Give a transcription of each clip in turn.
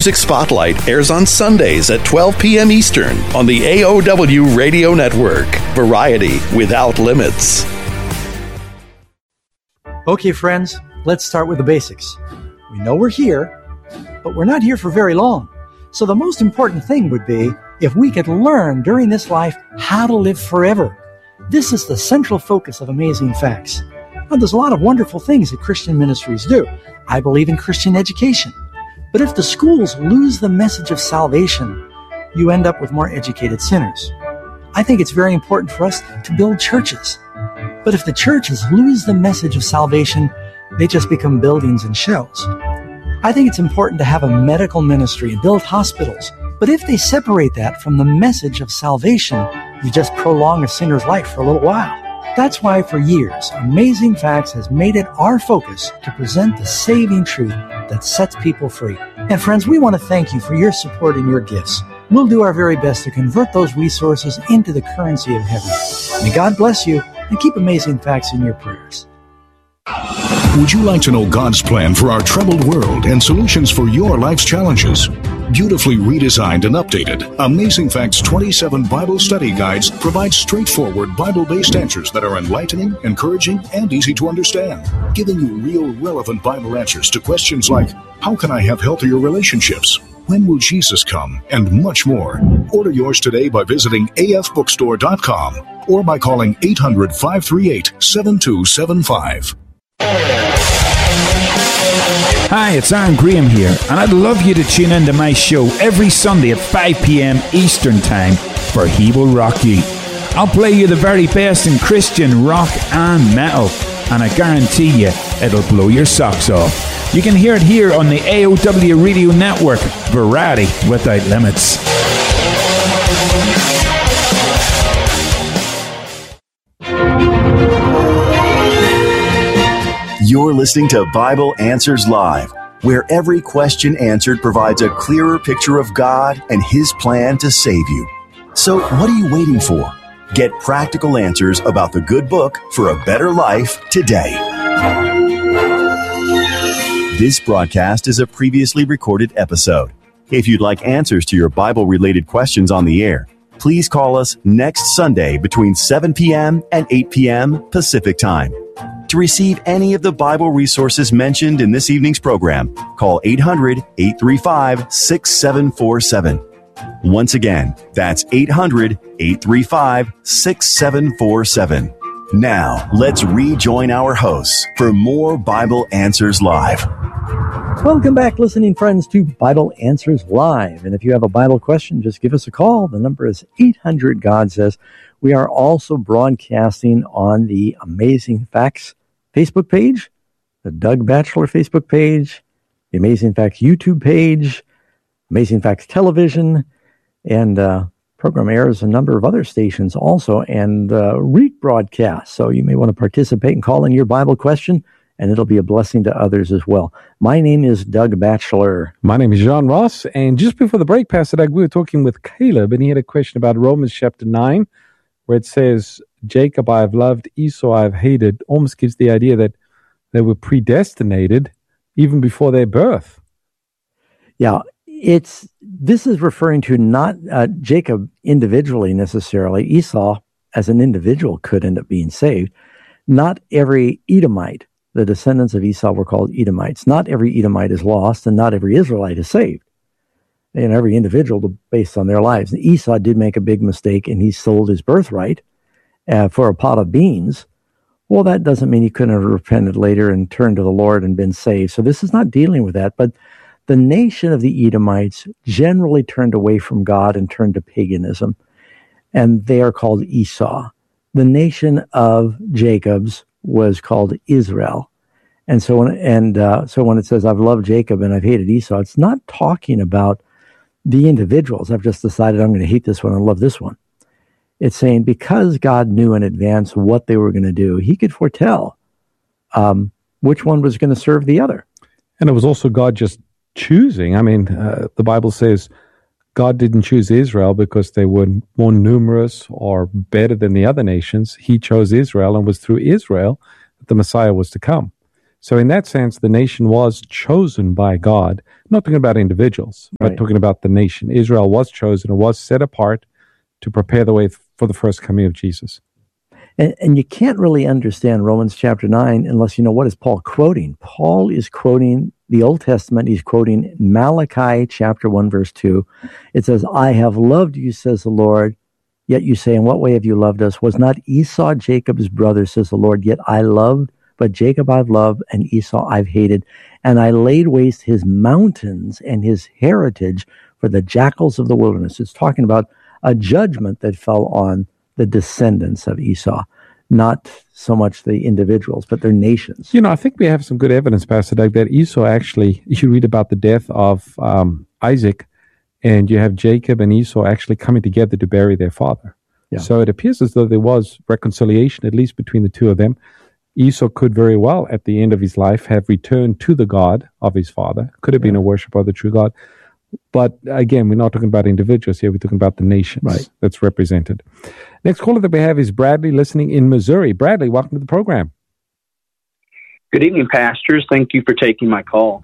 Music Spotlight airs on Sundays at 12 p.m. Eastern on the AOW Radio Network. Variety without limits. Okay, friends, let's start with the basics. We know we're here, but we're not here for very long. So the most important thing would be if we could learn during this life how to live forever. This is the central focus of Amazing Facts. Now, there's a lot of wonderful things that Christian ministries do. I believe in Christian education. But if the schools lose the message of salvation, you end up with more educated sinners. I think it's very important for us to build churches. But if the churches lose the message of salvation, they just become buildings and shells. I think it's important to have a medical ministry and build hospitals. But if they separate that from the message of salvation, you just prolong a sinner's life for a little while. That's why for years, Amazing Facts has made it our focus to present the saving truth that sets people free. And friends, we want to thank you for your support and your gifts. We'll do our very best to convert those resources into the currency of heaven. May God bless you and keep Amazing Facts in your prayers. Would you like to know God's plan for our troubled world and solutions for your life's challenges? Beautifully redesigned and updated, Amazing Facts 27 Bible Study Guides provide straightforward Bible-based answers that are enlightening, encouraging, and easy to understand, giving you real, relevant Bible answers to questions like, how can I have healthier relationships? When will Jesus come? And much more. Order yours today by visiting afbookstore.com or by calling 800-538-7275. Hi, it's Aaron Graham here, and I'd love you to tune into my show every Sunday at 5 p.m. Eastern Time for He Will Rock You. I'll play you the very best in Christian rock and metal, and I guarantee you it'll blow your socks off. You can hear it here on the AOW Radio Network, Variety Without Limits. You're listening to Bible Answers Live, where every question answered provides a clearer picture of God and His plan to save you. So what are you waiting for? Get practical answers about the good book for a better life today. This broadcast is a previously recorded episode. If you'd like answers to your Bible-related questions on the air, please call us next Sunday between 7 p.m. and 8 p.m. Pacific Time. To receive any of the Bible resources mentioned in this evening's program, call 800-835-6747. Once again, that's 800-835-6747. Now, let's rejoin our hosts for more Bible Answers Live. Welcome back, listening friends, to Bible Answers Live. And if you have a Bible question, just give us a call. The number is 800-GOD-SAYS. We are also broadcasting on the Amazing Facts Facebook page, the Doug Batchelor Facebook page, the Amazing Facts YouTube page, Amazing Facts Television, and program airs a number of other stations also, and rebroadcast. So you may want to participate and call in your Bible question, and it'll be a blessing to others as well. My name is Doug Batchelor. My name is John Ross, and just before the break, Pastor Doug, we were talking with Caleb, and he had a question about Romans chapter 9, where it says, Jacob I have loved, Esau I have hated, almost gives the idea that they were predestinated even before their birth. Yeah, this is referring to not Jacob individually necessarily. Esau as an individual could end up being saved. Not every Edomite, the descendants of Esau were called Edomites. Not every Edomite is lost, and not every Israelite is saved. And every individual based on their lives. And Esau did make a big mistake, and he sold his birthright for a pot of beans. Well, that doesn't mean he couldn't have repented later and turned to the Lord and been saved. So this is not dealing with that. But the nation of the Edomites generally turned away from God and turned to paganism. And they are called Esau. The nation of Jacob's was called Israel. And so when it says, I've loved Jacob and I've hated Esau, it's not talking about the individuals. I've just decided I'm going to hate this one and love this one. It's saying because God knew in advance what they were going to do, he could foretell which one was going to serve the other. And it was also God just choosing. I mean, the Bible says God didn't choose Israel because they were more numerous or better than the other nations. He chose Israel, and was through Israel that the Messiah was to come. So in that sense, the nation was chosen by God. Not talking about individuals, but talking about the nation. Israel was chosen and was set apart to prepare the way for the first coming of Jesus. And you can't really understand Romans chapter 9 unless you know what is Paul quoting. Paul is quoting the Old Testament. He's quoting Malachi chapter 1, verse 2. It says, I have loved you, says the Lord. Yet you say, in what way have you loved us? Was not Esau Jacob's brother, says the Lord? Yet I loved, but Jacob I've loved, and Esau I've hated. And I laid waste his mountains and his heritage for the jackals of the wilderness. It's talking about a judgment that fell on the descendants of Esau, not so much the individuals, but their nations. I think we have some good evidence, Pastor Doug, that Esau actually, you read about the death of Isaac, and you have Jacob and Esau actually coming together to bury their father. Yeah. So it appears as though there was reconciliation, at least between the two of them. Esau could very well, at the end of his life, have returned to the God of his father. Could have been a worshiper of the true God. But again, we're not talking about individuals here. We're talking about the nations that's represented. Next caller that we have is Bradley, listening in Missouri. Bradley, welcome to the program. Good evening, pastors. Thank you for taking my call.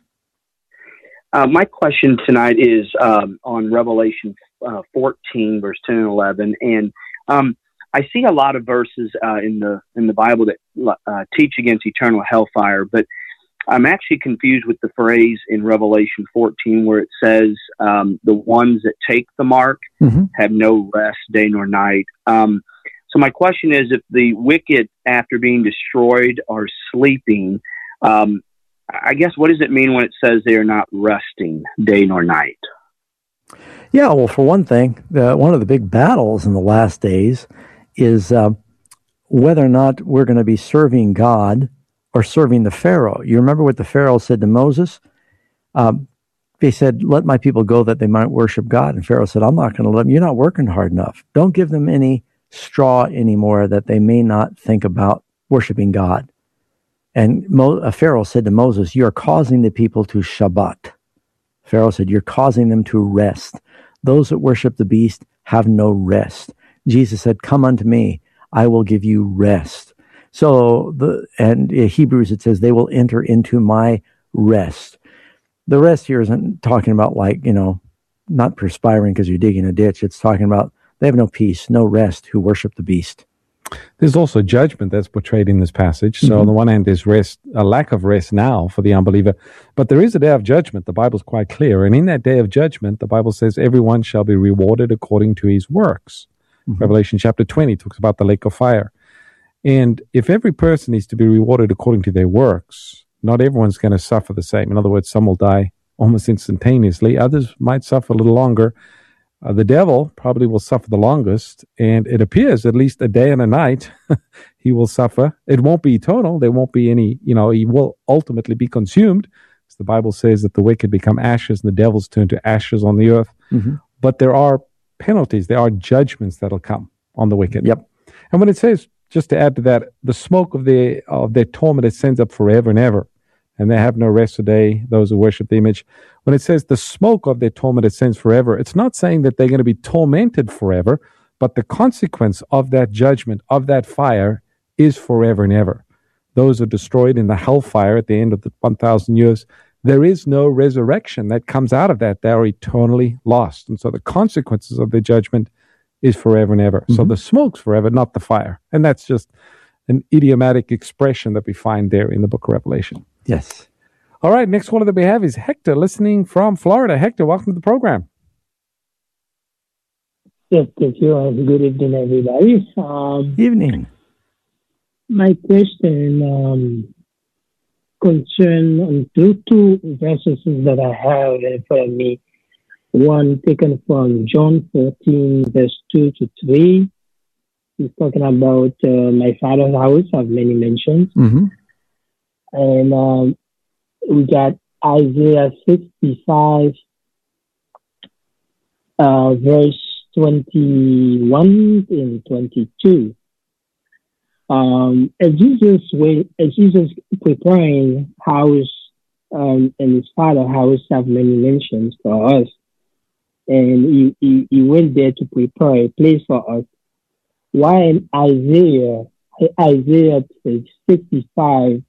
Mm-hmm. My question tonight is on Revelation 14, verse 10 and 11. And I see a lot of verses in the Bible that teach against eternal hellfire, but I'm actually confused with the phrase in Revelation 14 where it says the ones that take the mark have no rest day nor night. So my question is, if the wicked, after being destroyed, are sleeping, I guess what does it mean when it says they are not resting day nor night? Yeah, well, for one thing, one of the big battles in the last days is whether or not we're going to be serving God or serving the Pharaoh. You remember what the Pharaoh said to Moses? They said, let my people go that they might worship God. And Pharaoh said, I'm not going to let them. You're not working hard enough. Don't give them any straw anymore that they may not think about worshiping God. And Pharaoh said to Moses, you're causing the people to Shabbat. Pharaoh said, you're causing them to rest. Those that worship the beast have no rest. Jesus said, come unto me, I will give you rest. So, in Hebrews, it says, they will enter into my rest. The rest here isn't talking about not perspiring because you're digging a ditch. It's talking about they have no peace, no rest who worship the beast. There's also judgment that's portrayed in this passage. So on the one hand, there's rest, a lack of rest now for the unbeliever. But there is a day of judgment. The Bible's quite clear. And in that day of judgment, the Bible says everyone shall be rewarded according to his works. Revelation chapter 20 talks about the lake of fire. And if every person is to be rewarded according to their works, not everyone's going to suffer the same. In other words, some will die almost instantaneously. Others might suffer a little longer. The devil probably will suffer the longest. And it appears at least a day and a night he will suffer. It won't be eternal. There won't be any, he will ultimately be consumed. As the Bible says that the wicked become ashes and the devils turn to ashes on the earth. But there are penalties. There are judgments that'll come on the wicked. Yep. And when it says, just to add to that, the smoke of their torment ascends up forever and ever, and they have no rest today, those who worship the image. When it says the smoke of their torment ascends forever, it's not saying that they're going to be tormented forever, but the consequence of that judgment, of that fire, is forever and ever. Those are destroyed in the hellfire at the end of the 1,000 years. There is no resurrection that comes out of that. They are eternally lost. And so the consequences of their judgment is forever and ever. So the smoke's forever, not the fire. And that's just an idiomatic expression that we find there in the book of Revelation. Yes. All right, next caller that we have is Hector, listening from Florida. Hector, welcome to the program. Yes, thank you. Good evening, everybody. Evening. My question concerns two verses that I have in front of me. One taken from John 14, verse 2 to 3. He's talking about my father's house of many mentions. And we got Isaiah 65, verse 21 and 22. As Jesus preparing house and his father's house have many mentions for us. And he went there to prepare a place for us. Why in Isaiah 65,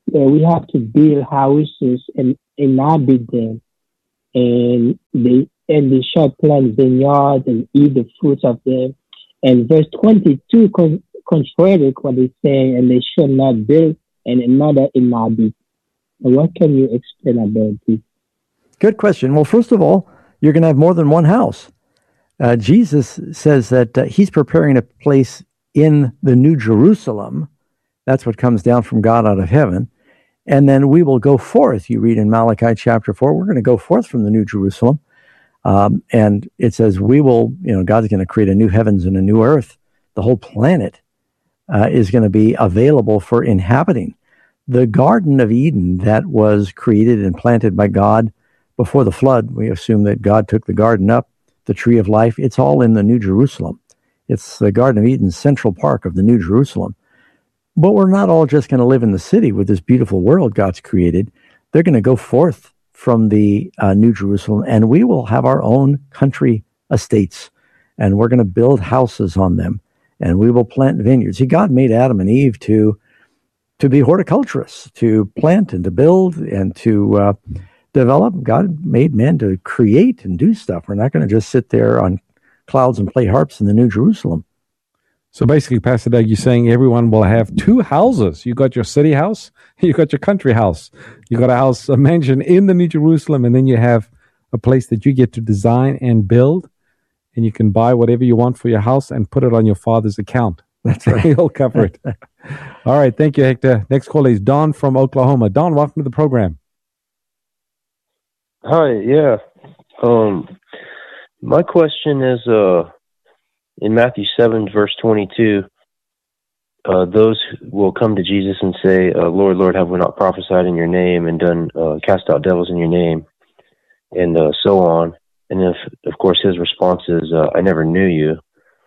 we have to build houses and inhabit them, and they shall plant vineyards and eat the fruits of them. And verse 22 contradicts what it's saying, and they shall not build and another inhabit. What can you explain about this? Good question. Well, first of all, you're going to have more than one house. Jesus says that he's preparing a place in the New Jerusalem. That's what comes down from God out of heaven. And then we will go forth. You read in Malachi chapter 4, we're going to go forth from the New Jerusalem. And it says we will, God's going to create a new heavens and a new earth. The whole planet is going to be available for inhabiting. The Garden of Eden that was created and planted by God before the flood, we assume that God took the garden up, the tree of life. It's all in the New Jerusalem. It's the Garden of Eden, Central Park of the New Jerusalem. But we're not all just going to live in the city with this beautiful world God's created. They're going to go forth from the New Jerusalem, and we will have our own country estates, and we're going to build houses on them, and we will plant vineyards. See, God made Adam and Eve to be horticulturists, to plant and to build and to develop. God made man to create and do stuff. We're not going to just sit there on clouds and play harps in the New Jerusalem. So basically, Pastor Doug, you're saying everyone will have two houses. You got your city house, you got your country house. You got a mansion in the New Jerusalem, and then you have a place that you get to design and build, and you can buy whatever you want for your house and put it on your father's account. That's right. He'll cover it. All right. Thank you, Hector. Next call is Don from Oklahoma. Don, welcome to the program. Hi. Yeah. My question is, in Matthew 7, verse 22, those will come to Jesus and say, Lord, Lord, have we not prophesied in your name and done cast out devils in your name, and so on. And if, of course, his response is, I never knew you.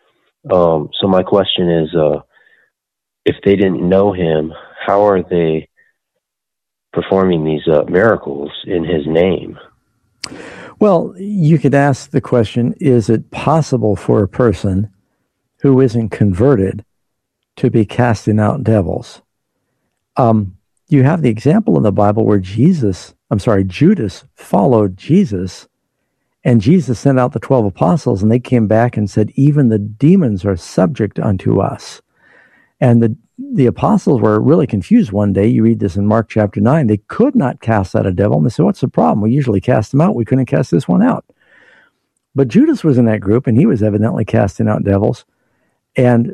So my question is, if they didn't know him, how are they performing these miracles in his name? Well, you could ask the question, is it possible for a person who isn't converted to be casting out devils? You have the example in the Bible where Judas followed Jesus, and Jesus sent out the 12 apostles, and they came back and said, even the demons are subject unto us. And the apostles were really confused one day. You read this in Mark chapter 9. They could not cast out a devil. And they said, what's the problem? We usually cast them out. We couldn't cast this one out. But Judas was in that group, and he was evidently casting out devils. And,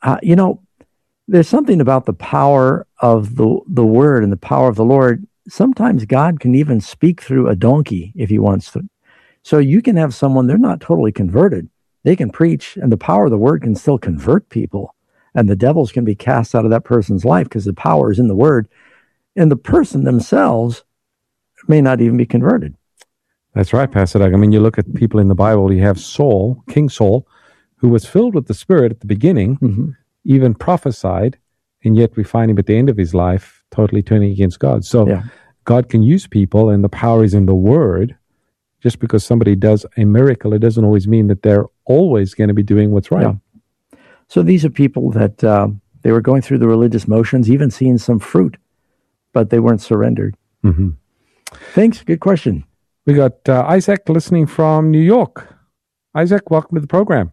there's something about the power of the word and the power of the Lord. Sometimes God can even speak through a donkey if he wants to. So you can have someone, they're not totally converted. They can preach, and the power of the word can still convert people. And the devils can be cast out of that person's life because the power is in the word. And the person themselves may not even be converted. That's right, Pastor Doug. I mean, you look at people in the Bible, you have Saul, King Saul, who was filled with the Spirit at the beginning, even prophesied, and yet we find him at the end of his life totally turning against God. So God can use people, and the power is in the word. Just because somebody does a miracle, it doesn't always mean that they're always going to be doing what's right. Yeah. So these are people that they were going through the religious motions, even seeing some fruit, but they weren't surrendered. Mm-hmm. Thanks. Good question. We got Isaac listening from New York. Isaac, welcome to the program.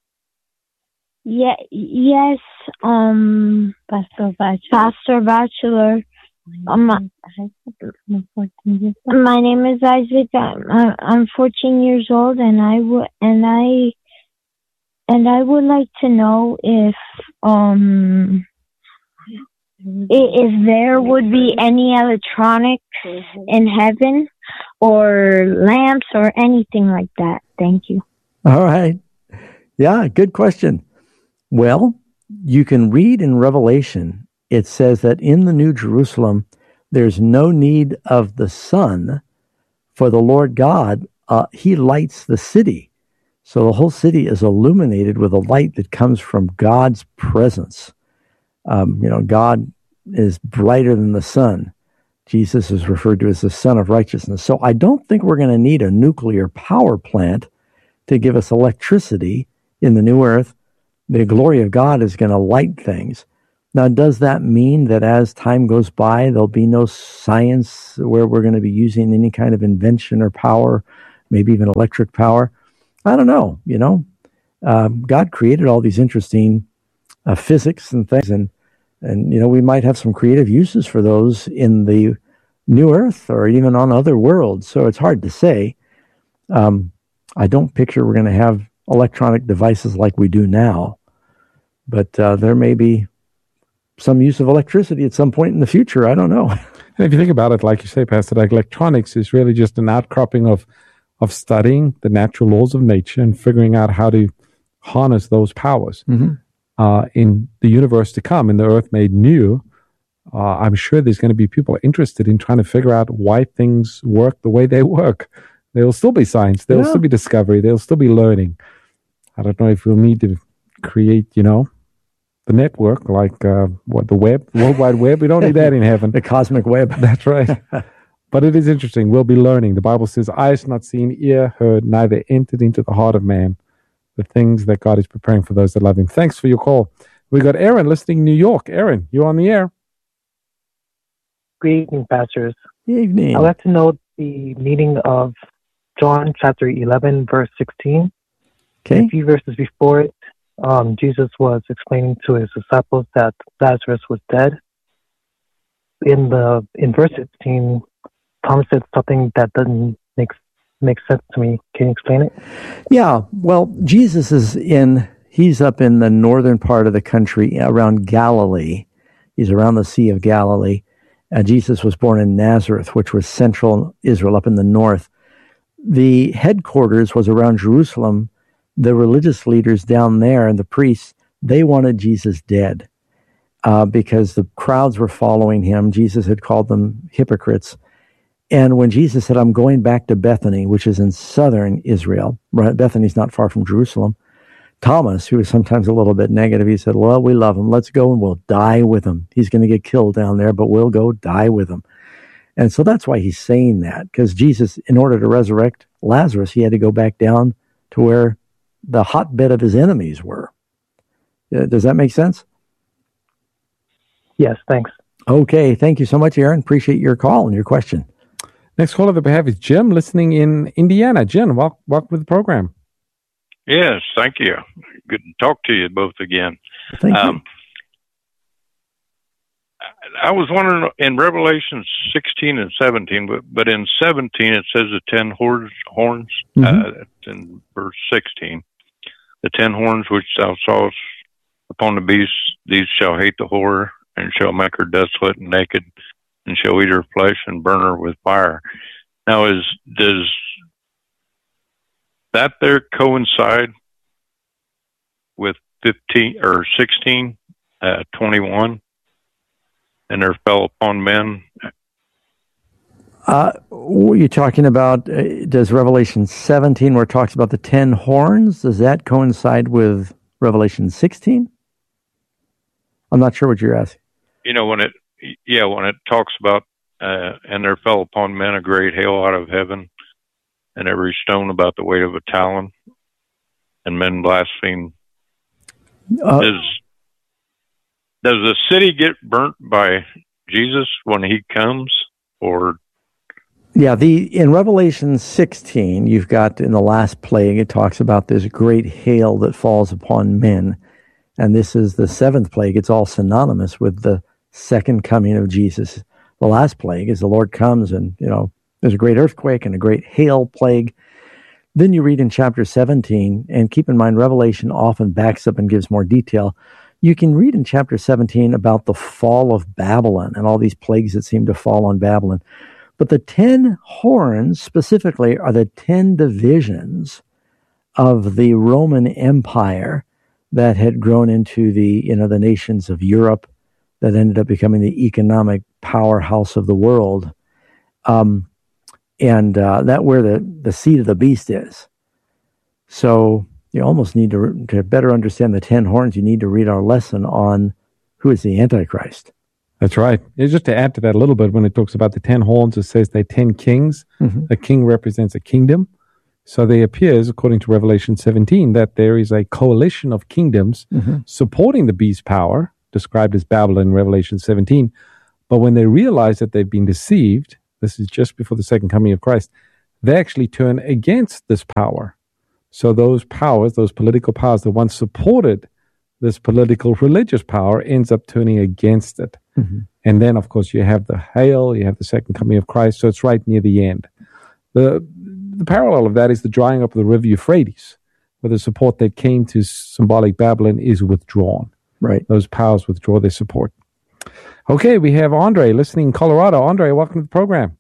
Yes, Pastor Bachelor. My name is Isaac. I'm 14 years old, and I would like to know if there would be any electronics in heaven, or lamps, or anything like that. Thank you. All right. Yeah, good question. Well, you can read in Revelation, it says that in the New Jerusalem, there's no need of the sun, for the Lord God, he lights the city. So the whole city is illuminated with a light that comes from God's presence. God is brighter than the sun. Jesus is referred to as the Son of Righteousness. So I don't think we're going to need a nuclear power plant to give us electricity in the new earth. The glory of God is going to light things. Now, does that mean that as time goes by, there'll be no science where we're going to be using any kind of invention or power, maybe even electric power? I don't know. God created all these interesting physics and things, and we might have some creative uses for those in the new Earth or even on other worlds. So it's hard to say. I don't picture we're going to have electronic devices like we do now, but there may be some use of electricity at some point in the future. I don't know. And if you think about it, like you say, Pastor, like electronics is really just an outcropping of studying the natural laws of nature and figuring out how to harness those powers. In the universe to come, in the earth made new, I'm sure there's going to be people interested in trying to figure out why things work the way they work. There will still be science. There will still be discovery. There will still be learning. I don't know if we'll need to create, the network, like the web, World Wide Web. We don't need that in heaven. The cosmic web. That's right. But it is interesting. We'll be learning. The Bible says, eyes not seen, ear heard, neither entered into the heart of man, the things that God is preparing for those that love him. Thanks for your call. We got Aaron listening in New York. Aaron, you're on the air. Good evening, pastors. Good evening. I'd like to know the meaning of John chapter 11, verse 16. Okay. A few verses before it, Jesus was explaining to his disciples that Lazarus was dead. In verse 16, Thomas said something that doesn't make sense to me. Can you explain it? Yeah. Well, Jesus he's up in the northern part of the country around Galilee. He's around the Sea of Galilee. Jesus was born in Nazareth, which was central Israel up in the north. The headquarters was around Jerusalem. The religious leaders down there and the priests, they wanted Jesus dead because the crowds were following him. Jesus had called them hypocrites. And when Jesus said, I'm going back to Bethany, which is in southern Israel, right? Bethany's not far from Jerusalem. Thomas, who was sometimes a little bit negative, he said, well, we love him. Let's go and we'll die with him. He's going to get killed down there, but we'll go die with him. And so that's why he's saying that, because Jesus, in order to resurrect Lazarus, he had to go back down to where the hotbed of his enemies were. Does that make sense? Yes, thanks. Okay, thank you so much, Aaron. Appreciate your call and your question. Next caller that we have is Jim, listening in Indiana. Jim, welcome to the program. Yes, thank you. Good to talk to you both again. Thank you. I was wondering, in Revelation 16 and 17, but in 17 it says the 10 horns, in verse 16. The 10 horns which thou sawest upon the beast, these shall hate the whore, and shall make her desolate and naked, and shall eat her flesh and burn her with fire. Now, does that there coincide with 15 or 16, 21? And there fell upon men. What are you talking about? Does Revelation 17, where it talks about the 10 horns, does that coincide with Revelation 16? I'm not sure what you're asking. When it talks about, and there fell upon men a great hail out of heaven, and every stone about the weight of a talent, and men blaspheme. Does the city get burnt by Jesus when he comes, or? Yeah, in Revelation 16, you've got in the last plague, it talks about this great hail that falls upon men. And this is the seventh plague. It's all synonymous with the second coming of Jesus. The last plague is the Lord comes and, there's a great earthquake and a great hail plague. Then you read in chapter 17, and keep in mind, Revelation often backs up and gives more detail. You can read in chapter 17 about the fall of Babylon and all these plagues that seem to fall on Babylon. But the 10 horns specifically are the 10 divisions of the Roman Empire that had grown into the nations of Europe that ended up becoming the economic powerhouse of the world. And that where the seat of the beast is. So you almost need to better understand the 10 horns. You need to read our lesson on who is the Antichrist. That's right. It's just to add to that a little bit, when it talks about the 10 horns, it says they're 10 kings. Mm-hmm. A king represents a kingdom. So there appears, according to Revelation 17, that there is a coalition of kingdoms supporting the beast's power described as Babylon in Revelation 17. But when they realize that they've been deceived, this is just before the second coming of Christ, they actually turn against this power. So those powers, those political powers that once supported this political religious power, ends up turning against it. Mm-hmm. And then, of course, you have the hail, you have the second coming of Christ, so it's right near the end. The parallel of that is the drying up of the river Euphrates, where the support that came to symbolic Babylon is withdrawn. Right. Those powers withdraw their support. Okay, we have Andre listening in Colorado. Andre, welcome to the program.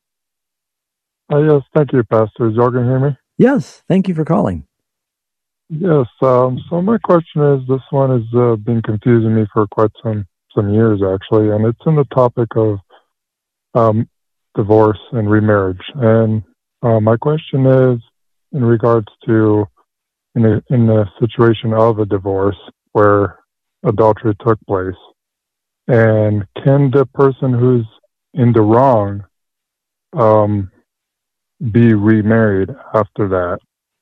Yes, thank you, Pastor. Is y'all going to hear me? Yes, thank you for calling. Yes, so my question is, this one has been confusing me for quite some years, actually, and it's in the topic of divorce and remarriage. And my question is in regards to in the situation of a divorce where adultery took place, and can the person who's in the wrong be remarried after that?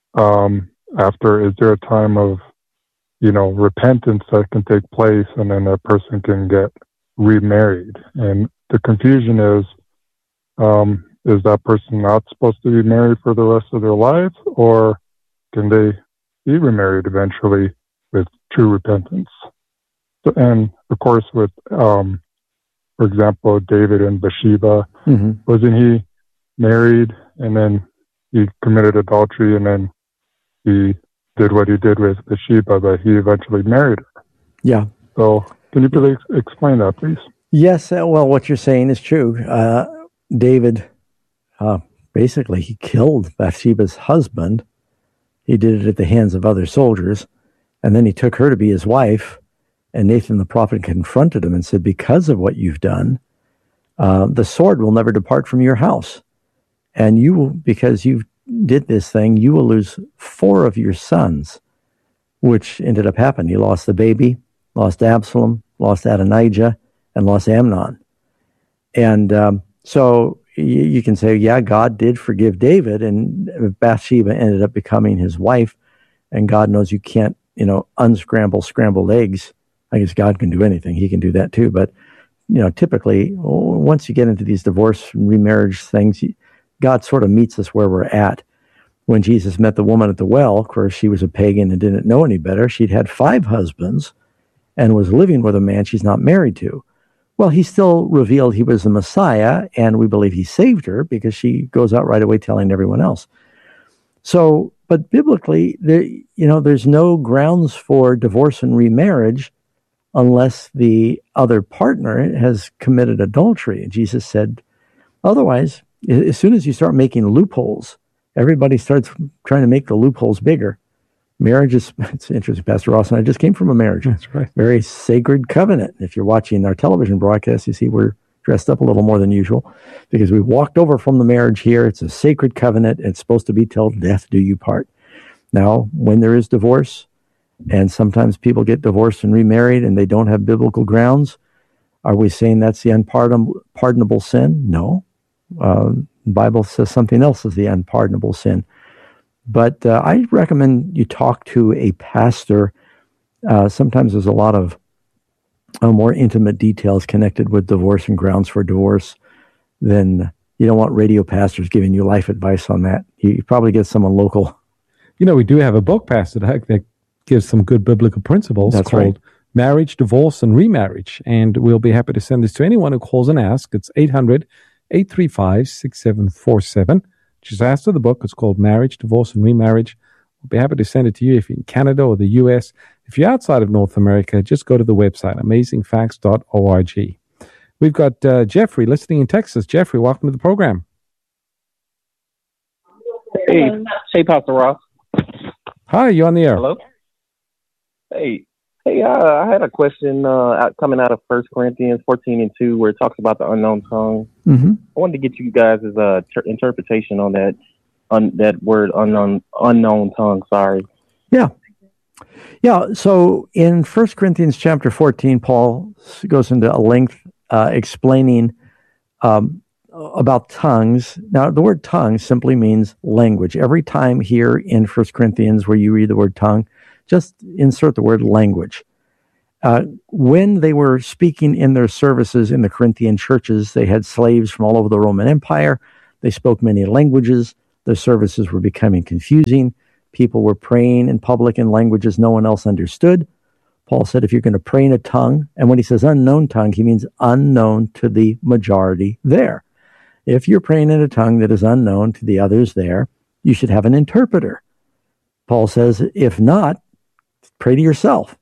Is there a time of, repentance that can take place, and then that person can get remarried? And the confusion is that person not supposed to be married for the rest of their lives, or can they be remarried eventually with true repentance? So, and of course, with, for example, David and Bathsheba, mm-hmm. wasn't he married and then he committed adultery, and then he did what he did with Bathsheba, but he eventually married her? Yeah. So can you please explain that, please? Yes. Well, what you're saying is true. David, basically, he killed Bathsheba's husband. He did it at the hands of other soldiers, and then he took her to be his wife. And Nathan the prophet confronted him and said, because of what you've done, the sword will never depart from your house. And you will, because you did this thing, you will lose 4 of your sons, which ended up happening. He lost the baby, lost Absalom, lost Adonijah, and lost Amnon. And so you can say, yeah, God did forgive David, and Bathsheba ended up becoming his wife. And God knows you can't, unscramble scrambled eggs. I guess God can do anything. He can do that too. But, typically, once you get into these divorce and remarriage things, God sort of meets us where we're at. When Jesus met the woman at the well, of course, she was a pagan and didn't know any better. She'd had 5 husbands and was living with a man she's not married to. Well, he still revealed he was the Messiah, and we believe he saved her because she goes out right away telling everyone else. So, but biblically, there's no grounds for divorce and remarriage unless the other partner has committed adultery. And Jesus said, otherwise, as soon as you start making loopholes, everybody starts trying to make the loopholes bigger. Marriage is, it's interesting, Pastor Ross and I just came from a marriage. That's right. Very sacred covenant. If you're watching our television broadcast, you see we're dressed up a little more than usual because we walked over from the marriage here. It's a sacred covenant. It's supposed to be till death do you part. Now, when there is divorce, and sometimes people get divorced and remarried and they don't have biblical grounds, are we saying that's the unpardonable sin? No. The Bible says something else is the unpardonable sin. But I recommend you talk to a pastor. Sometimes there's a lot of more intimate details connected with divorce and grounds for divorce. Then you don't want radio pastors giving you life advice on that. You probably get someone local. We do have a book, Pastor Doug, that gives some good biblical principles. That's called right. Marriage, Divorce, and Remarriage. And we'll be happy to send this to anyone who calls and asks. It's 800-835-6747. Just ask for the book. It's called Marriage, Divorce, and Remarriage. We'll be happy to send it to you if you're in Canada or the U.S. If you're outside of North America, just go to the website, amazingfacts.org. We've got Jeffrey listening in Texas. Jeffrey, welcome to the program. Hey, Pastor Ross. Hi, you on the air. Hello. Hey, I had a question coming out of 1 Corinthians 14:2, where it talks about the unknown tongue. Mm-hmm. I wanted to get you guys' interpretation on that word unknown tongue. Sorry. Yeah. So in 1 Corinthians chapter 14, Paul goes into a length explaining about tongues. Now, the word tongue simply means language. Every time here in 1 Corinthians where you read the word tongue, just insert the word language. When they were speaking in their services in the Corinthian churches, they had slaves from all over the Roman Empire. They spoke many languages. Their services were becoming confusing. People were praying in public in languages no one else understood. Paul said, if you're going to pray in a tongue, and when he says unknown tongue, he means unknown to the majority there. If you're praying in a tongue that is unknown to the others there, you should have an interpreter. Paul says, if not, pray to yourself.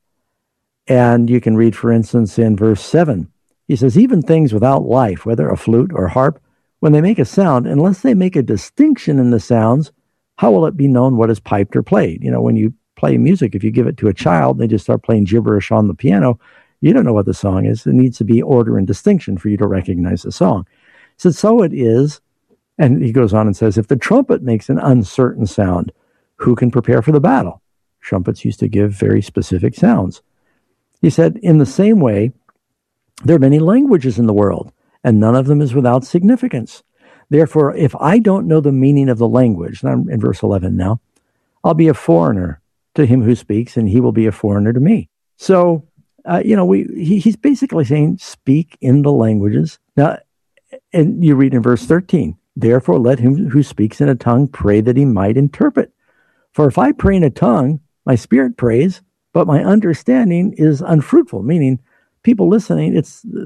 And you can read, for instance, in verse 7, he says, even things without life, whether a flute or harp, when they make a sound, unless they make a distinction in the sounds, how will it be known what is piped or played? You know, when you play music, if you give it to a child, they just start playing gibberish on the piano, you don't know what the song is. There needs to be order and distinction for you to recognize the song. He said, so it is, and he goes on and says, if the trumpet makes an uncertain sound, who can prepare for the battle? Trumpets used to give very specific sounds. He said, in the same way, there are many languages in the world, and none of them is without significance. Therefore, if I don't know the meaning of the language, and I'm in verse 11 now, I'll be a foreigner to him who speaks, and he will be a foreigner to me. So, he's basically saying, speak in the languages. Now, and you read in verse 13, therefore let him who speaks in a tongue pray that he might interpret. For if I pray in a tongue, my spirit prays, but my understanding is unfruitful, meaning people listening,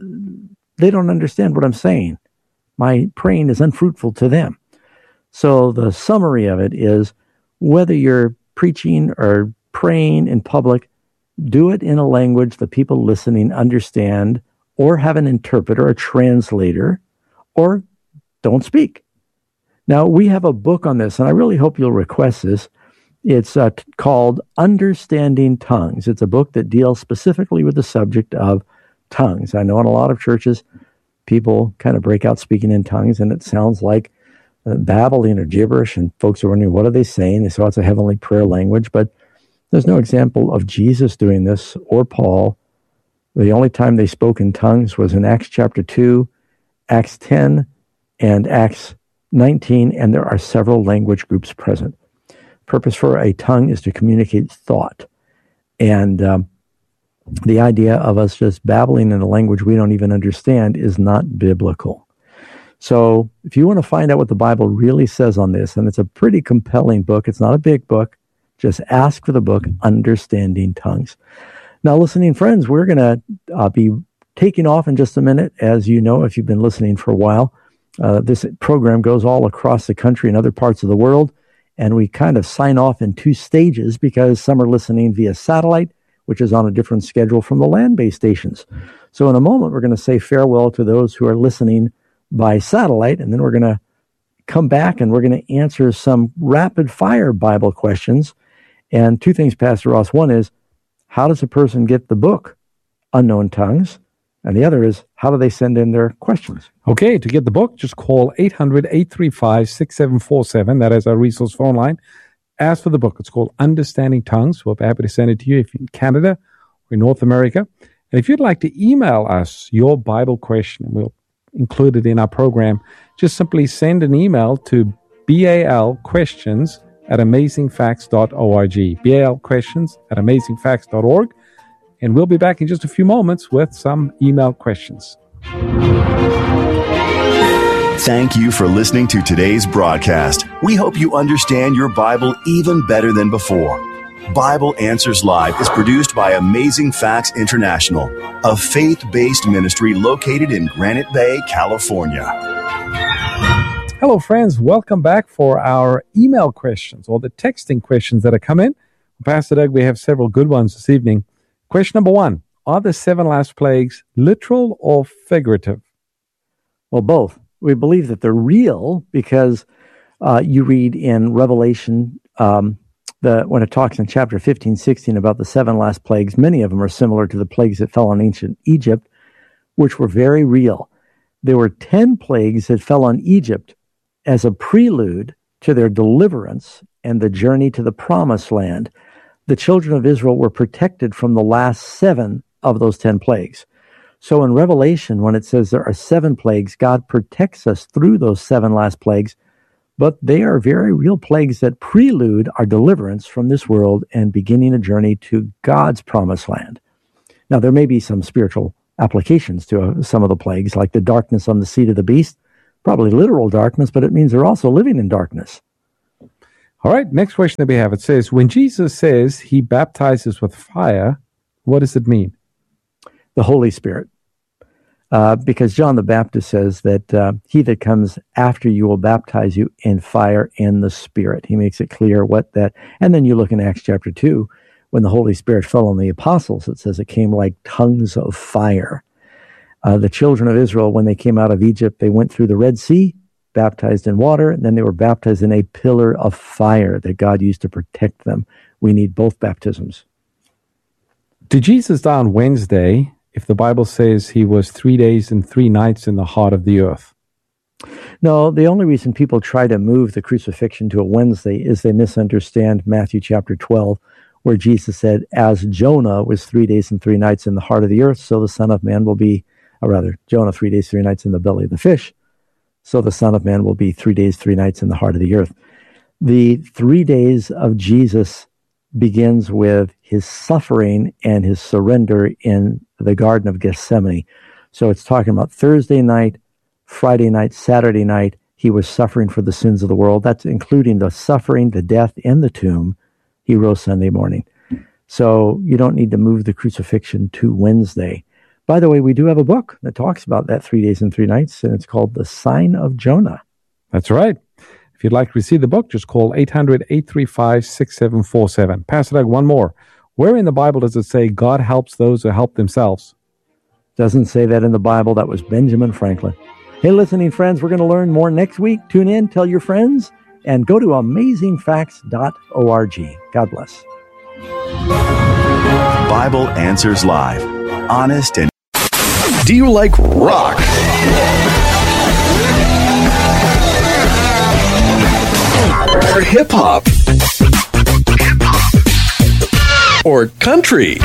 they don't understand what I'm saying. My praying is unfruitful to them. So the summary of it is, whether you're preaching or praying in public, do it in a language the people listening understand, or have an interpreter, a translator, or don't speak. Now, we have a book on this, and I really hope you'll request this. It's called Understanding Tongues. It's a book that deals specifically with the subject of tongues. I know in a lot of churches, people kind of break out speaking in tongues, and it sounds like babbling or gibberish, and folks are wondering, what are they saying? They say, it's a heavenly prayer language, but there's no example of Jesus doing this or Paul. The only time they spoke in tongues was in Acts chapter 2, Acts 10, and Acts 19, and there are several language groups present. Purpose for a tongue is to communicate thought. And the idea of us just babbling in a language we don't even understand is not biblical. So if you want to find out what the Bible really says on this, and it's a pretty compelling book, it's not a big book, just ask for the book, Understanding Tongues. Now, listening friends, we're going to be taking off in just a minute. As you know, if you've been listening for a while, this program goes all across the country and other parts of the world. And we kind of sign off in two stages because some are listening via satellite, which is on a different schedule from the land-based stations. So in a moment, we're going to say farewell to those who are listening by satellite, and then we're going to come back and we're going to answer some rapid-fire Bible questions. And two things, Pastor Ross. One is, how does a person get the book, Unknown Tongues? And the other is, how do they send in their questions? Okay, to get the book, just call 800-835-6747. That is our resource phone line. Ask for the book. It's called Understanding Tongues. We'll be happy to send it to you if you're in Canada or in North America. And if you'd like to email us your Bible question, we'll include it in our program. Just simply send an email to balquestions@amazingfacts.org. balquestions@amazingfacts.org. And we'll be back in just a few moments with some email questions. Thank you for listening to today's broadcast. We hope you understand your Bible even better than before. Bible Answers Live is produced by Amazing Facts International, a faith-based ministry located in Granite Bay, California. Hello, friends. Welcome back for our email questions, or the texting questions that have come in. Pastor Doug, we have several good ones this evening. Question number 1, are the 7 last plagues literal or figurative? Well, both. We believe that they're real because you read in Revelation, when it talks in chapter 15, 16 about the 7 last plagues, many of them are similar to the plagues that fell on ancient Egypt, which were very real. There were 10 plagues that fell on Egypt as a prelude to their deliverance and the journey to the promised land. The children of Israel were protected from the last 7 of those 10 plagues. So in Revelation, when it says there are 7 plagues, God protects us through those 7 last plagues, but they are very real plagues that prelude our deliverance from this world and beginning a journey to God's promised land. Now, there may be some spiritual applications to some of the plagues, like the darkness on the seat of the beast, probably literal darkness, but it means they're also living in darkness. All right, next question that we have. It says, when Jesus says he baptizes with fire, what does it mean? The Holy Spirit. Because John the Baptist says that he that comes after you will baptize you in fire and the Spirit. He makes it clear what that, and then you look in Acts chapter 2, when the Holy Spirit fell on the apostles, it says it came like tongues of fire. The children of Israel, when they came out of Egypt, they went through the Red Sea, baptized in water, and then they were baptized in a pillar of fire that God used to protect them. We need both baptisms. Did Jesus die on Wednesday if the Bible says he was 3 days and 3 nights in the heart of the earth? No, the only reason people try to move the crucifixion to a Wednesday is they misunderstand Matthew chapter 12, where Jesus said, as Jonah was 3 days and 3 nights in the heart of the earth, so the Son of Man will be, or rather, Jonah 3 days, 3 nights in the belly of the fish, so the Son of Man will be 3 days, 3 nights in the heart of the earth. The 3 days of Jesus begins with his suffering and his surrender in the Garden of Gethsemane. So it's talking about Thursday night, Friday night, Saturday night, he was suffering for the sins of the world. That's including the suffering, the death, and the tomb. He rose Sunday morning. So you don't need to move the crucifixion to Wednesday. By the way, we do have a book that talks about that 3 days and 3 nights, and it's called The Sign of Jonah. That's right. If you'd like to receive the book, just call 800-835-6747. Pastor Doug, one more. Where in the Bible does it say God helps those who help themselves? Doesn't say that in the Bible. That was Benjamin Franklin. Hey, listening friends, we're going to learn more next week. Tune in, tell your friends, and go to amazingfacts.org. God bless. Bible Answers Live. Honest and... Do you like rock? Or hip-hop? Or country?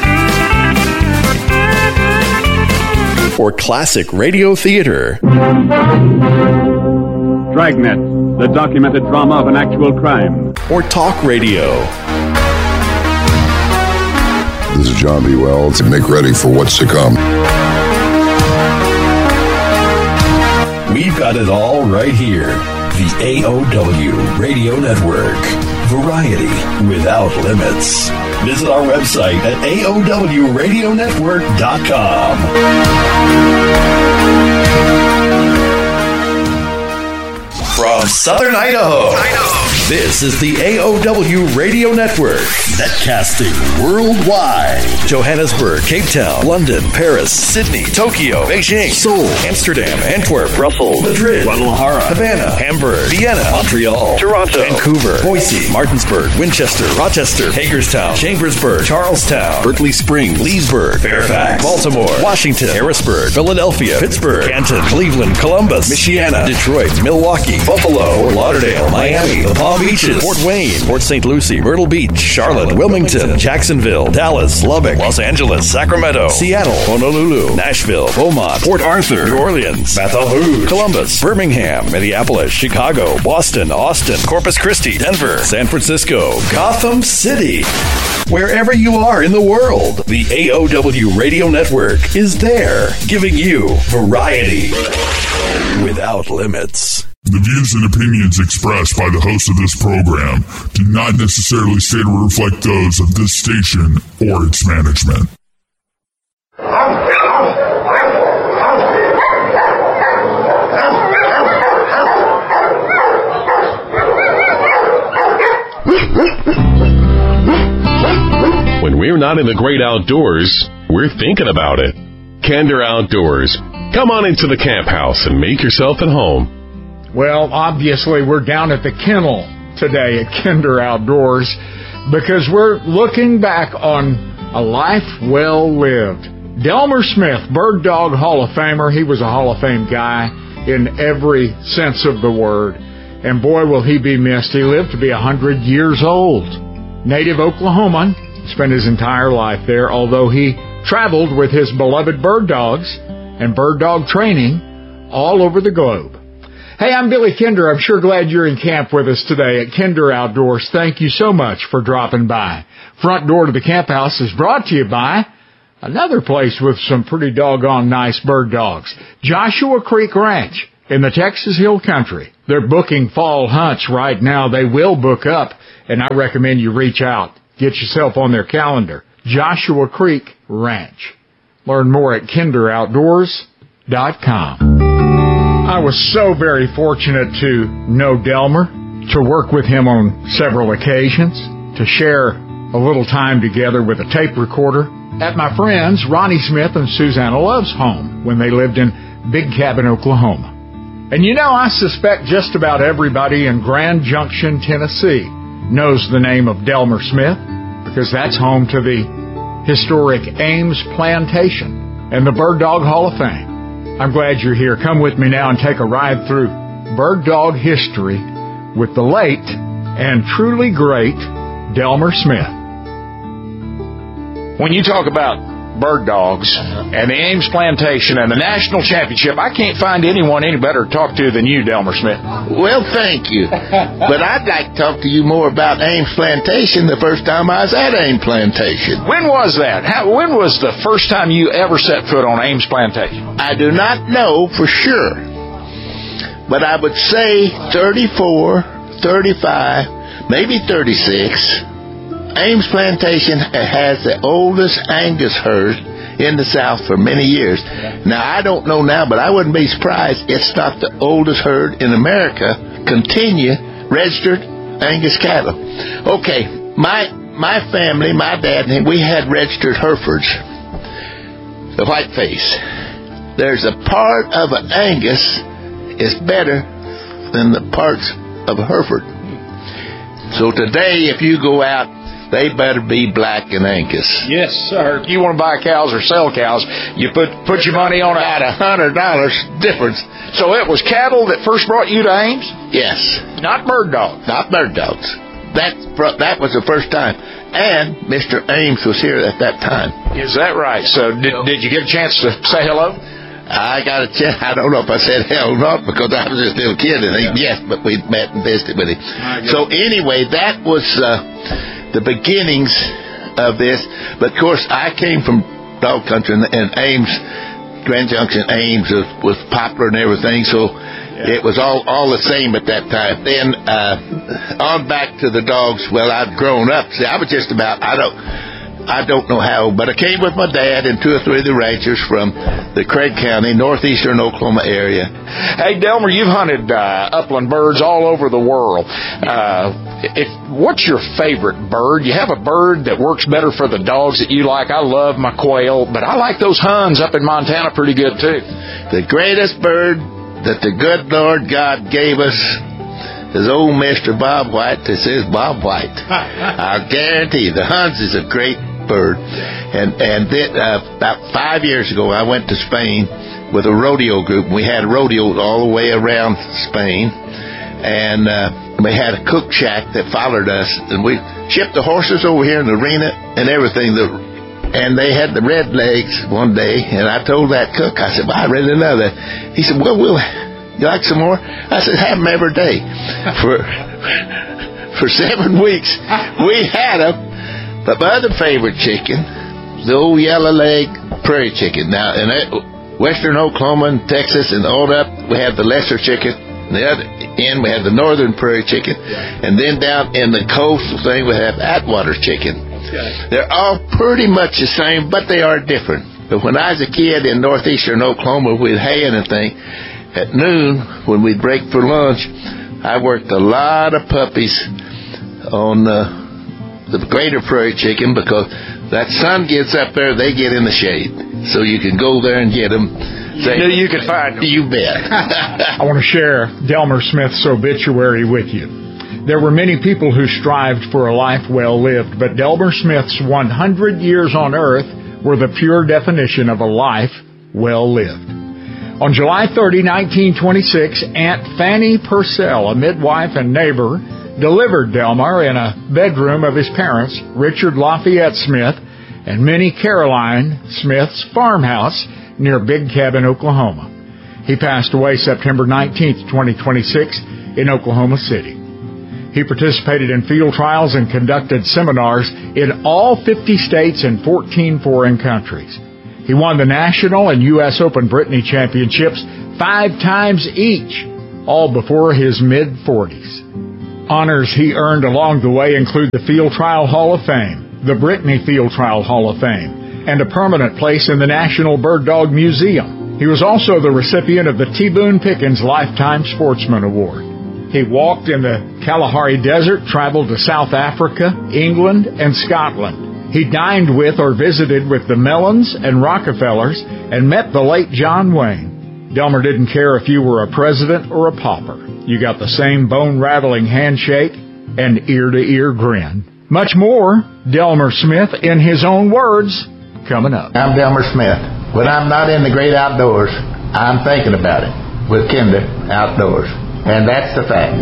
Or classic radio theater? Dragnet, the documented drama of an actual crime. Or talk radio? This is John B. Wells. Make ready for what's to come. We've got it all right here. The AOW Radio Network. Variety without limits. Visit our website at AOWRadionetwork.com. From Southern Idaho, this is the AOW Radio Network, netcasting worldwide. Johannesburg, Cape Town, London, Paris, Sydney, Tokyo, Beijing, Seoul, Amsterdam, Antwerp, Brussels, Madrid, Guadalajara, Havana, Hamburg, Vienna, Montreal, Toronto, Vancouver, Boise, Martinsburg, Winchester, Rochester, Hagerstown, Chambersburg, Charlestown, Berkeley Springs, Leesburg, Fairfax, Baltimore, Washington, Harrisburg, Philadelphia, Pittsburgh, Canton, Cleveland, Columbus, Michiana, Detroit, Milwaukee, Buffalo, Fort Lauderdale, Miami, the Palm Beaches, Fort Wayne, Port St. Lucie, Myrtle Beach, Charlotte, Wilmington, Jacksonville, Dallas, Lubbock, Los Angeles, Sacramento, Seattle, Honolulu, Nashville, Beaumont, Port Arthur, New Orleans, Baton Rouge, Columbus, Birmingham, Minneapolis, Chicago, Boston, Austin, Corpus Christi, Denver, San Francisco, Gotham City. Wherever you are in the world, the AOW Radio Network is there, giving you variety without limits. The views and opinions expressed by the host of this program do not necessarily state or reflect those of this station or its management. When we're not in the great outdoors, we're thinking about it. Kinder Outdoors. Come on into the camp house and make yourself at home. Well, obviously, we're down at the kennel today at Kinder Outdoors because we're looking back on a life well lived. Delmer Smith, Bird Dog Hall of Famer. He was a Hall of Fame guy in every sense of the word. And boy, will he be missed. He lived to be 100 years old. Native Oklahoman, spent his entire life there, although he traveled with his beloved bird dogs and bird dog training all over the globe. Hey, I'm Billy Kinder. I'm sure glad you're in camp with us today at Kinder Outdoors. Thank you so much for dropping by. Front door to the camp house is brought to you by Another place with some pretty doggone nice bird dogs, Joshua Creek Ranch in the Texas Hill Country. They're booking fall hunts right now. They will book up, and I recommend you reach out. Get yourself on their calendar. Joshua Creek Ranch. Learn more at kinderoutdoors.com. I was so very fortunate to know Delmer, to work with him on several occasions, to share a little time together with a tape recorder at my friends Ronnie Smith and Susanna Love's home when they lived in Big Cabin, Oklahoma. And you know, I suspect just about everybody in Grand Junction, Tennessee knows the name of Delmer Smith, because that's home to the historic Ames Plantation and the Bird Dog Hall of Fame. I'm glad you're here. Come with me now and take a ride through bird dog history with the late and truly great Delmer Smith. When you talk about bird dogs and the Ames Plantation and the national championship, I can't find anyone any better to talk to than you, Delmer Smith. Well, thank you. But I'd like to talk to you more about Ames Plantation the first time I was at Ames Plantation. When was that? When was the first time you ever set foot on Ames Plantation? I do not know for sure, but I would say 34, 35, maybe 36. Ames Plantation has the oldest Angus herd in the South for many years. Now, I don't know now, but I wouldn't be surprised it's not the oldest herd in America continue registered Angus cattle. Okay, my family, my dad, and we had registered Herefords, the whiteface. There's a part of an Angus is better than the parts of a Hereford. So today, if you go out, they better be black and Angus. Yes, sir. If you want to buy cows or sell cows, you put your money on about $100 difference. So it was cattle that first brought you to Ames? Yes. Not bird dogs? Not bird dogs. That was the first time. And Mr. Ames was here at that time. Is that right? So did you get a chance to say hello? I got a chance. I don't know if I said hell or not, because I was just a little kid. And yes, but we met and visited with him. So anyway, that was the beginnings of this. But of course, I came from dog country, and Ames, Grand Junction, Ames was popular and everything. So it was all the same at that time. Then on back to the dogs. Well, I'd grown up. See, I was just about, I don't know how, but I came with my dad and 2 or 3 of the ranchers from the Craig County, northeastern Oklahoma area. Hey, Delmer, you've hunted upland birds all over the world. What's your favorite bird? You have a bird that works better for the dogs that you like. I love my quail, but I like those Huns up in Montana pretty good, too. The greatest bird that the good Lord God gave us is old Mr. Bob White. This is Bob White. I'll guarantee the Huns is a great bird. And then, about 5 years ago, I went to Spain with a rodeo group. We had rodeos all the way around Spain. And we had a cook shack that followed us. And we shipped the horses over here in the arena and everything. And they had the red legs one day. And I told that cook, I said, well, I really love that. He said, well, you like some more? I said, have them every day. For 7 weeks, we had them. But my other favorite chicken, the old yellow leg prairie chicken. Now, in western Oklahoma and Texas and all that, we have the lesser chicken. On the other end, we have the northern prairie chicken. And then down in the coastal thing, we have Atwater chicken. They're all pretty much the same, but they are different. But when I was a kid in northeastern Oklahoma, we'd hay and thing. At noon, when we'd break for lunch, I worked a lot of puppies on the greater prairie chicken, because that sun gets up there, they get in the shade. So you can go there and get them. You knew you could find them. You bet. I want to share Delmer Smith's obituary with you. There were many people who strived for a life well lived, but Delmer Smith's 100 years on earth were the pure definition of a life well lived. On July 30, 1926, Aunt Fanny Purcell, a midwife and neighbor, delivered Delmer in a bedroom of his parents, Richard Lafayette Smith and Minnie Caroline Smith's farmhouse near Big Cabin, Oklahoma. He passed away September 19, 2026, in Oklahoma City. He participated in field trials and conducted seminars in all 50 states and 14 foreign countries. He won the National and U.S. Open Brittany Championships 5 times each, all before his mid-40s. Honors he earned along the way include the Field Trial Hall of Fame, the Brittany Field Trial Hall of Fame, and a permanent place in the National Bird Dog Museum. He was also the recipient of the T. Boone Pickens Lifetime Sportsman Award. He walked in the Kalahari Desert, traveled to South Africa, England, and Scotland. He dined with or visited with the Mellons and Rockefellers and met the late John Wayne. Delmer didn't care if you were a president or a pauper. You got the same bone-rattling handshake and ear-to-ear grin. Much more, Delmer Smith, in his own words, coming up. I'm Delmer Smith. When I'm not in the great outdoors, I'm thinking about it with Kinder Outdoors. And that's the fact.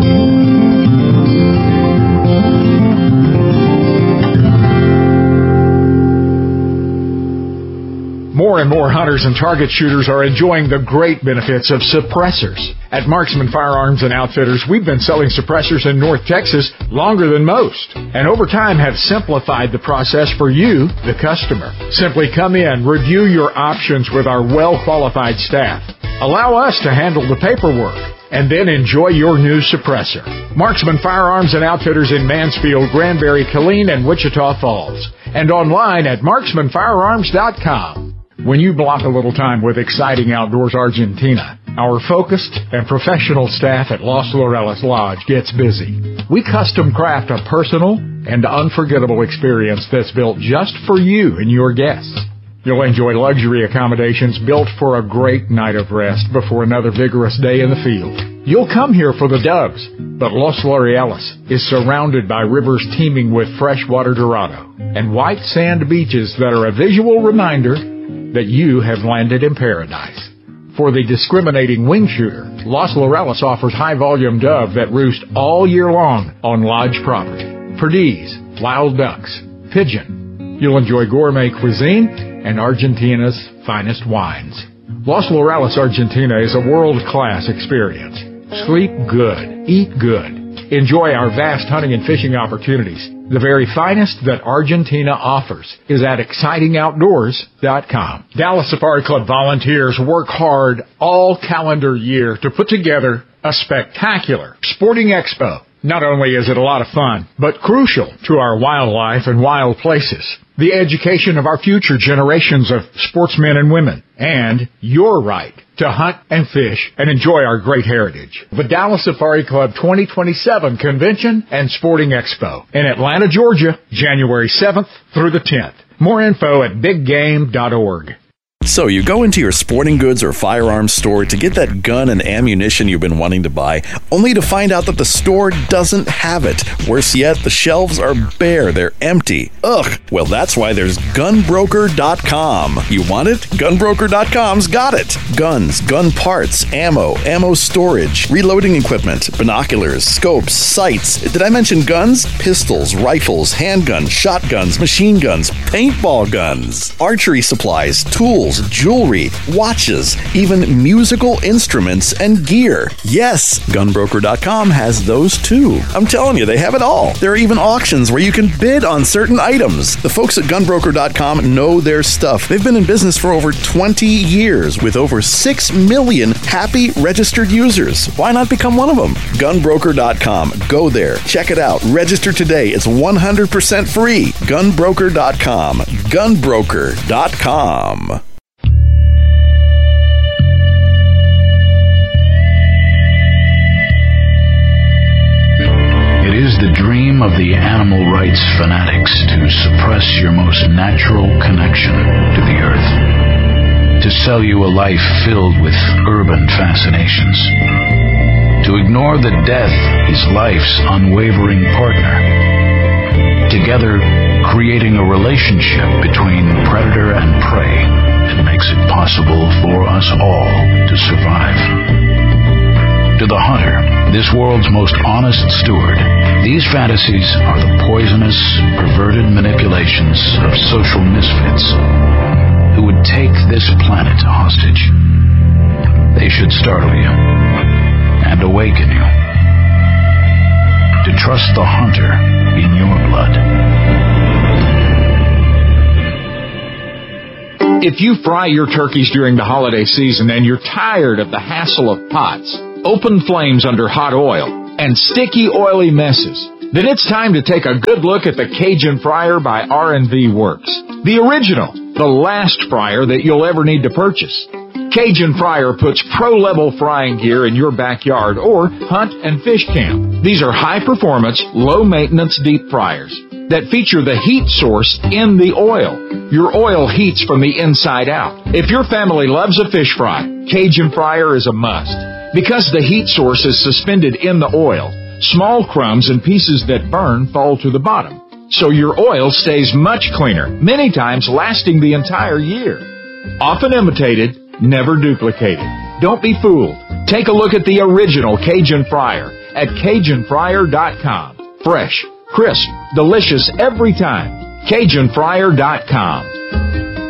More and more hunters and target shooters are enjoying the great benefits of suppressors. At Marksman Firearms and Outfitters, we've been selling suppressors in North Texas longer than most, and over time have simplified the process for you, the customer. Simply come in, review your options with our well-qualified staff. Allow us to handle the paperwork, and then enjoy your new suppressor. Marksman Firearms and Outfitters in Mansfield, Granbury, Killeen, and Wichita Falls, and online at marksmanfirearms.com. When you block a little time with Exciting Outdoors Argentina, our focused and professional staff at Los Laureles Lodge gets busy. We custom craft a personal and unforgettable experience that's built just for you and your guests. You'll enjoy luxury accommodations built for a great night of rest before another vigorous day in the field. You'll come here for the doves, but Los Laureles is surrounded by rivers teeming with freshwater dorado and white sand beaches that are a visual reminder that you have landed in paradise. For the discriminating wing shooter, Los Laureles offers high-volume dove that roost all year long on lodge property. Perdiz, wild ducks, pigeon. You'll enjoy gourmet cuisine and Argentina's finest wines. Los Laureles, Argentina is a world-class experience. Sleep good, eat good. Enjoy our vast hunting and fishing opportunities. The very finest that Argentina offers is at excitingoutdoors.com. Dallas Safari Club volunteers work hard all calendar year to put together a spectacular sporting expo. Not only is it a lot of fun, but crucial to our wildlife and wild places, the education of our future generations of sportsmen and women, and your right to hunt and fish and enjoy our great heritage. The Dallas Safari Club 2027 Convention and Sporting Expo in Atlanta, Georgia, January 7th through the 10th. More info at biggame.org. So you go into your sporting goods or firearms store to get that gun and ammunition you've been wanting to buy, only to find out that the store doesn't have it. Worse yet, the shelves are bare, they're empty. Ugh. Well, that's why there's gunbroker.com. You want it? Gunbroker.com's got it. Guns, gun parts, ammo storage, reloading equipment, binoculars, scopes, sights. Did I mention guns? Pistols, rifles, handguns, shotguns, machine guns, paintball guns, archery supplies, tools, jewelry, watches, even musical instruments and gear. Yes, Gunbroker.com has those too. I'm telling you, they have it all. There are even auctions where you can bid on certain items. The folks at Gunbroker.com know their stuff. They've been in business for over 20 years with over 6 million happy registered users. Why not become one of them? Gunbroker.com. Go there. Check it out. Register today. It's 100% free. Gunbroker.com. Gunbroker.com. It is the dream of the animal rights fanatics to suppress your most natural connection to the earth, to sell you a life filled with urban fascinations, to ignore that death is life's unwavering partner, together creating a relationship between predator and prey that makes it possible for us all to survive. To the hunter, this world's most honest steward, these fantasies are the poisonous, perverted manipulations of social misfits who would take this planet hostage. They should startle you and awaken you to trust the hunter in your blood. If you fry your turkeys during the holiday season and you're tired of the hassle of pots, open flames under hot oil, and sticky, oily messes, then it's time to take a good look at the Cajun Fryer by R&V Works. The original, the last fryer that you'll ever need to purchase. Cajun Fryer puts pro-level frying gear in your backyard or hunt and fish camp. These are high-performance, low-maintenance deep fryers that feature the heat source in the oil. Your oil heats from the inside out. If your family loves a fish fry, Cajun Fryer is a must. Because the heat source is suspended in the oil, small crumbs and pieces that burn fall to the bottom. So your oil stays much cleaner, many times lasting the entire year. Often imitated, never duplicated. Don't be fooled. Take a look at the original Cajun Fryer at CajunFryer.com. Fresh, crisp, delicious every time. CajunFryer.com.